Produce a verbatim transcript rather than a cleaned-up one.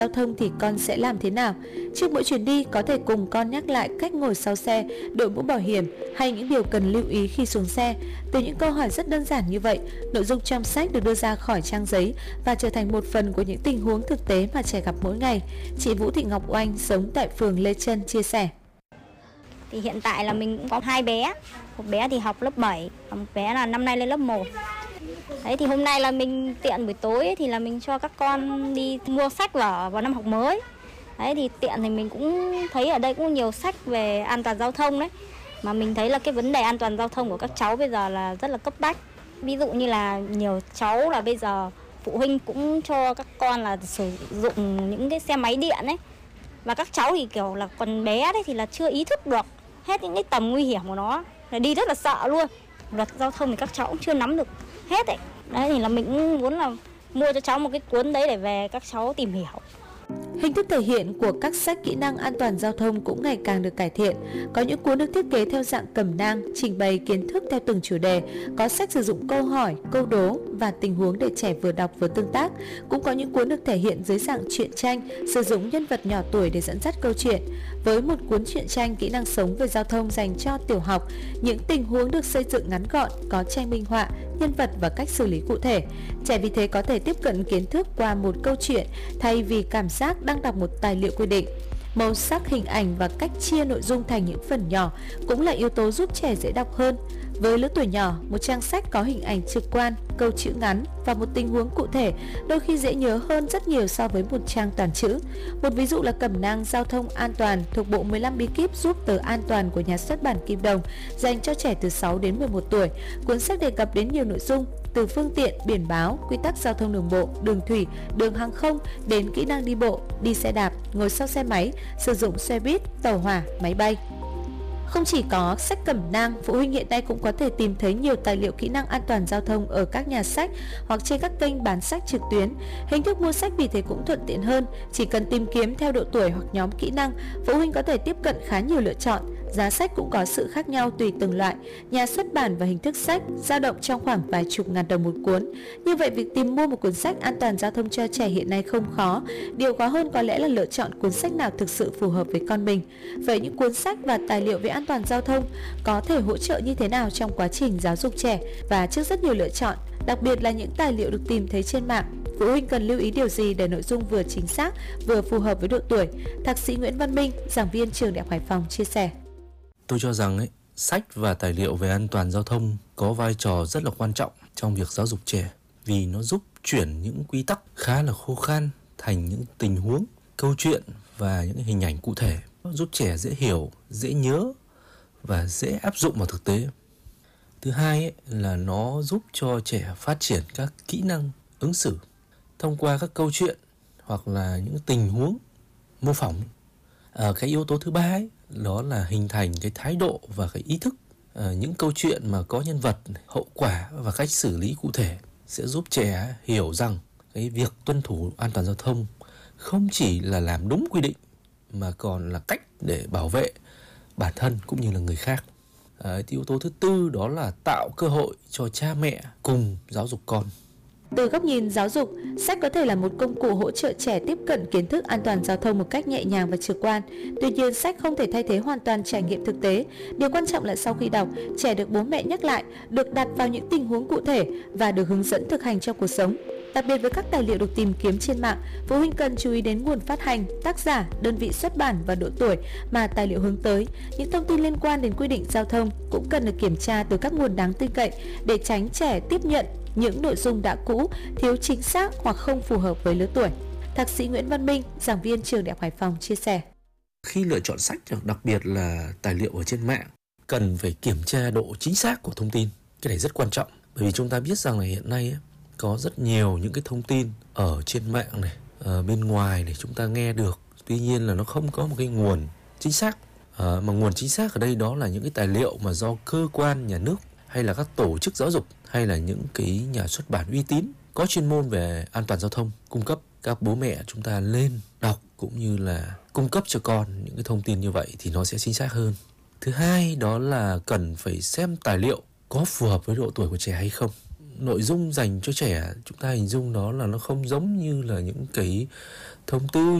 giao thông thì con sẽ làm thế nào? Trước mỗi chuyến đi có thể cùng con nhắc lại cách ngồi sau xe, đội mũ bảo hiểm hay những điều cần lưu ý khi xuống xe. Từ những câu hỏi rất đơn giản như vậy, nội dung trong sách được đưa ra khỏi trang giấy và trở thành một phần của những tình huống thực tế mà trẻ gặp mỗi ngày. Chị Vũ Thị Ngọc Oanh sống tại phường Lê Trân chia sẻ. Thì hiện tại là mình cũng có hai bé, một bé thì học lớp bảy, một bé là năm nay lên lớp một. Đấy thì hôm nay là mình tiện buổi tối ấy, thì là mình cho các con đi mua sách vở vào năm học mới. Đấy thì tiện thì mình cũng thấy ở đây cũng nhiều sách về an toàn giao thông đấy. Mà mình thấy là cái vấn đề an toàn giao thông của các cháu bây giờ là rất là cấp bách. Ví dụ như là nhiều cháu là bây giờ phụ huynh cũng cho các con là sử dụng những cái xe máy điện ấy. Và các cháu thì kiểu là còn bé đấy thì là chưa ý thức được hết những cái tầm nguy hiểm của nó. Là đi rất là sợ luôn. Luật giao thông thì các cháu cũng chưa nắm được hết ấy. Đấy thì là mình cũng muốn là mua cho cháu một cái cuốn đấy để về các cháu tìm hiểu. Hình thức thể hiện của các sách kỹ năng an toàn giao thông cũng ngày càng được cải thiện. Có những cuốn được thiết kế theo dạng cẩm nang, trình bày kiến thức theo từng chủ đề, có sách sử dụng câu hỏi, câu đố và tình huống để trẻ vừa đọc vừa tương tác. Cũng có những cuốn được thể hiện dưới dạng truyện tranh, sử dụng nhân vật nhỏ tuổi để dẫn dắt câu chuyện. Với một cuốn truyện tranh kỹ năng sống về giao thông dành cho tiểu học, những tình huống được xây dựng ngắn gọn, có tranh minh họa, nhân vật và cách xử lý cụ thể. Trẻ vì thế có thể tiếp cận kiến thức qua một câu chuyện thay vì cảm giác đang đọc một tài liệu quy định. Màu sắc, hình ảnh và cách chia nội dung thành những phần nhỏ cũng là yếu tố giúp trẻ dễ đọc hơn. Với lứa tuổi nhỏ, một trang sách có hình ảnh trực quan, câu chữ ngắn và một tình huống cụ thể đôi khi dễ nhớ hơn rất nhiều so với một trang toàn chữ. Một ví dụ là cẩm nang giao thông an toàn thuộc bộ mười lăm bí kíp giúp tờ an toàn của nhà xuất bản Kim Đồng dành cho trẻ từ sáu đến mười một tuổi. Cuốn sách đề cập đến nhiều nội dung từ phương tiện, biển báo, quy tắc giao thông đường bộ, đường thủy, đường hàng không đến kỹ năng đi bộ, đi xe đạp, ngồi sau xe máy, sử dụng xe buýt, tàu hỏa, máy bay. Không chỉ có sách cẩm nang, phụ huynh hiện nay cũng có thể tìm thấy nhiều tài liệu kỹ năng an toàn giao thông ở các nhà sách hoặc trên các kênh bán sách trực tuyến. Hình thức mua sách vì thế cũng thuận tiện hơn, chỉ cần tìm kiếm theo độ tuổi hoặc nhóm kỹ năng, phụ huynh có thể tiếp cận khá nhiều lựa chọn. Giá sách cũng có sự khác nhau tùy từng loại, nhà xuất bản và hình thức sách dao động trong khoảng vài chục ngàn đồng một cuốn. Như vậy việc tìm mua một cuốn sách an toàn giao thông cho trẻ hiện nay không khó, điều khó hơn có lẽ là lựa chọn cuốn sách nào thực sự phù hợp với con mình. Vậy những cuốn sách và tài liệu về an toàn giao thông có thể hỗ trợ như thế nào trong quá trình giáo dục trẻ? Và trước rất nhiều lựa chọn, đặc biệt là những tài liệu được tìm thấy trên mạng, phụ huynh cần lưu ý điều gì để nội dung vừa chính xác, vừa phù hợp với độ tuổi? Thạc sĩ Nguyễn Văn Minh, giảng viên trường Đại học Hải Phòng chia sẻ. Tôi cho rằng ấy, sách và tài liệu về an toàn giao thông có vai trò rất là quan trọng trong việc giáo dục trẻ vì nó giúp chuyển những quy tắc khá là khô khan thành những tình huống, câu chuyện và những hình ảnh cụ thể. Nó giúp trẻ dễ hiểu, dễ nhớ và dễ áp dụng vào thực tế. Thứ hai ấy, là nó giúp cho trẻ phát triển các kỹ năng ứng xử thông qua các câu chuyện hoặc là những tình huống mô phỏng. À, cái yếu tố thứ ba ấy, đó là hình thành cái thái độ và cái ý thức. À, những câu chuyện mà có nhân vật, hậu quả và cách xử lý cụ thể sẽ giúp trẻ hiểu rằng cái việc tuân thủ an toàn giao thông không chỉ là làm đúng quy định mà còn là cách để bảo vệ bản thân cũng như là người khác. À, yếu tố thứ tư đó là tạo cơ hội cho cha mẹ cùng giáo dục con. Từ góc nhìn giáo dục, sách có thể là một công cụ hỗ trợ trẻ tiếp cận kiến thức an toàn giao thông một cách nhẹ nhàng và trực quan. Tuy nhiên, sách không thể thay thế hoàn toàn trải nghiệm thực tế. Điều quan trọng là sau khi đọc, trẻ được bố mẹ nhắc lại, được đặt vào những tình huống cụ thể và được hướng dẫn thực hành trong cuộc sống. Đặc biệt với các tài liệu được tìm kiếm trên mạng, phụ huynh cần chú ý đến nguồn phát hành, tác giả, đơn vị xuất bản và độ tuổi mà tài liệu hướng tới. Những thông tin liên quan đến quy định giao thông cũng cần được kiểm tra từ các nguồn đáng tin cậy để tránh trẻ tiếp nhận những nội dung đã cũ, thiếu chính xác hoặc không phù hợp với lứa tuổi. Thạc sĩ Nguyễn Văn Minh, giảng viên trường Đại học Hải Phòng chia sẻ. Khi lựa chọn sách, đặc biệt là tài liệu ở trên mạng, cần phải kiểm tra độ chính xác của thông tin. Cái này rất quan trọng, bởi vì chúng ta biết rằng là hiện nay ấy, có rất nhiều những cái thông tin ở trên mạng này, ở bên ngoài để chúng ta nghe được. Tuy nhiên là nó không có một cái nguồn chính xác. À, mà nguồn chính xác ở đây đó là những cái tài liệu mà do cơ quan nhà nước hay là các tổ chức giáo dục hay là những cái nhà xuất bản uy tín có chuyên môn về an toàn giao thông cung cấp. Các bố mẹ chúng ta lên đọc cũng như là cung cấp cho con những cái thông tin như vậy thì nó sẽ chính xác hơn. Thứ hai đó là cần phải xem tài liệu có phù hợp với độ tuổi của trẻ hay không. nội dung dành cho trẻ, chúng ta hình dung đó là nó không giống như là những cái thông tư